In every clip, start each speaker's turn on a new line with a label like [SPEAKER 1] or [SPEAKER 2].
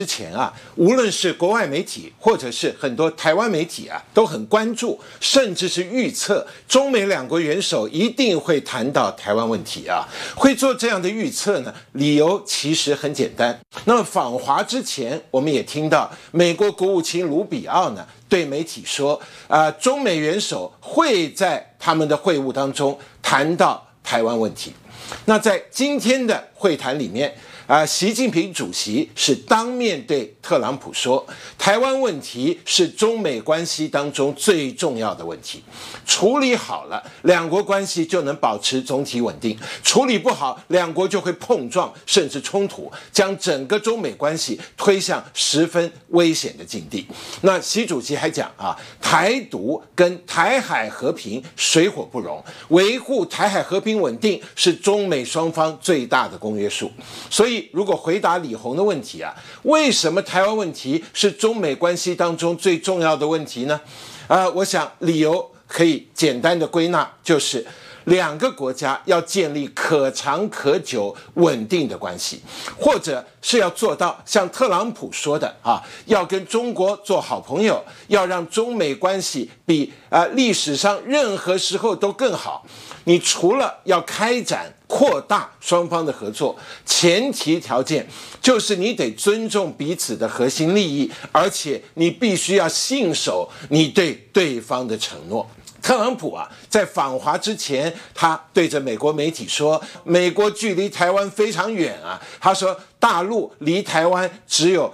[SPEAKER 1] 之前啊，无论是国外媒体或者是很多台湾媒体啊，都很关注，甚至是预测中美两国元首一定会谈到台湾问题啊。会做这样的预测呢，理由其实很简单。那么访华之前，我们也听到美国国务卿卢比奥呢对媒体说，中美元首会在他们的会晤当中谈到台湾问题。那在今天的会谈里面，习近平主席是当面对特朗普说，台湾问题是中美关系当中最重要的问题，处理好了，两国关系就能保持总体稳定；处理不好，两国就会碰撞甚至冲突，将整个中美关系推向十分危险的境地。那习主席还讲台独跟台海和平水火不容，维护台海和平稳定是中美双方最大的公约数。所以如果回答李鸿的问题为什么台湾问题是中美关系当中最重要的问题呢？我想理由可以简单的归纳，就是两个国家要建立可长可久稳定的关系，或者是要做到像特朗普说的要跟中国做好朋友，要让中美关系比历史上任何时候都更好。你除了要开展扩大双方的合作，前提条件就是你得尊重彼此的核心利益，而且你必须要信守你对对方的承诺。特朗普在访华之前，他对着美国媒体说，美国距离台湾非常远他说大陆离台湾只有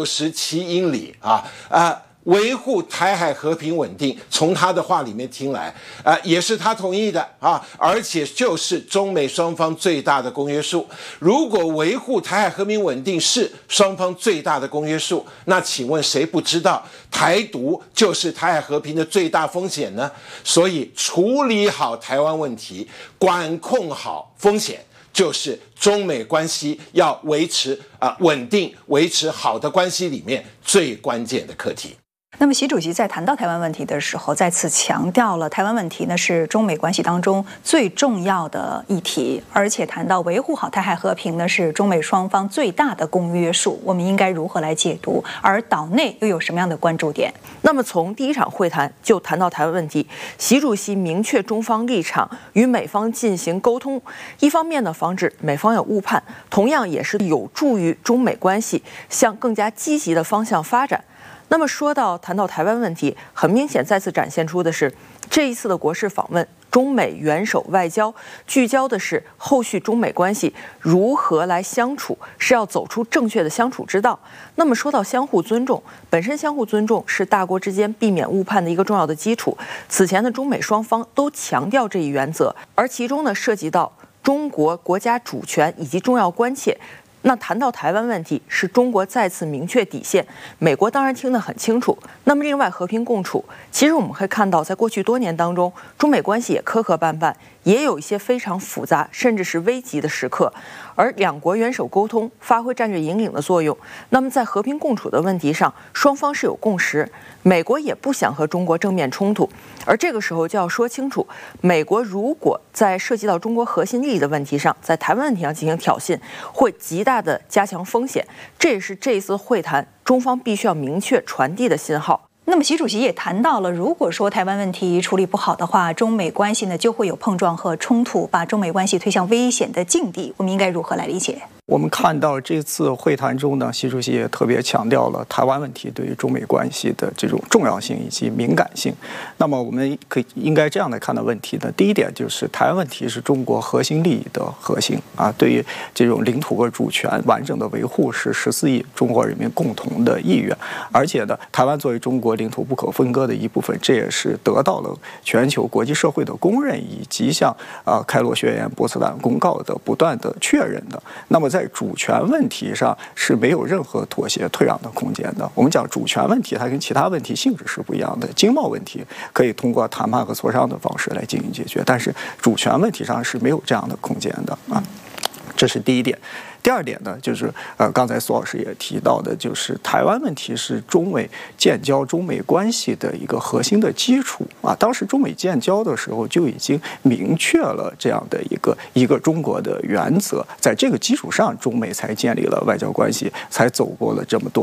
[SPEAKER 1] 67英里维护台海和平稳定，从他的话里面听来也是他同意的而且就是中美双方最大的公约数。如果维护台海和平稳定是双方最大的公约数，那请问谁不知道台独就是台海和平的最大风险呢？所以处理好台湾问题，管控好风险，就是中美关系要维持稳定、维持好的关系里面最关键的课题。
[SPEAKER 2] 那么习主席在谈到台湾问题的时候，再次强调了台湾问题呢是中美关系当中最重要的议题，而且谈到维护好台海和平呢是中美双方最大的公约数。我们应该如何来解读？而岛内又有什么样的关注点？
[SPEAKER 3] 那么从第一场会谈就谈到台湾问题，习主席明确中方立场，与美方进行沟通，一方面呢防止美方有误判，同样也是有助于中美关系向更加积极的方向发展。那么谈到台湾问题，很明显再次展现出的是，这一次的国事访问，中美元首外交聚焦的是后续中美关系如何来相处，是要走出正确的相处之道。那么说到相互尊重，本身相互尊重是大国之间避免误判的一个重要的基础。此前的中美双方都强调这一原则，而其中呢涉及到中国国家主权以及重要关切。那谈到台湾问题，是中国再次明确底线，美国当然听得很清楚。那么另外和平共处，其实我们会看到，在过去多年当中，中美关系也磕磕绊绊，也有一些非常复杂甚至是危急的时刻，而两国元首沟通发挥战略引领的作用。那么在和平共处的问题上，双方是有共识，美国也不想和中国正面冲突，而这个时候就要说清楚，美国如果在涉及到中国核心利益的问题上，在台湾问题上进行挑衅，会极大的加强风险，这也是这一次会谈中方必须要明确传递的信号。
[SPEAKER 2] 那么习主席也谈到了，如果说台湾问题处理不好的话，中美关系呢就会有碰撞和冲突，把中美关系推向危险的境地。我们应该如何来理解？
[SPEAKER 4] 我们看到这次会谈中呢，习主席也特别强调了台湾问题对于中美关系的这种重要性以及敏感性。那么我们应该这样来看待问题呢？第一点就是台湾问题是中国核心利益的核心对于这种领土和主权完整的维护是14亿中国人民共同的意愿。而且呢，台湾作为中国领土不可分割的一部分，这也是得到了全球国际社会的公认，以及像开罗宣言、波茨坦公告的不断的确认的。那么在主权问题上是没有任何妥协退让的空间的。我们讲主权问题，它跟其他问题性质是不一样的。经贸问题可以通过谈判和磋商的方式来进行解决，但是主权问题上是没有这样的空间的这是第一点。第二点呢，就是刚才苏老师也提到的，就是台湾问题是中美建交、中美关系的一个核心的基础当时中美建交的时候就已经明确了这样的一个中国的原则，在这个基础上，中美才建立了外交关系，才走过了这么多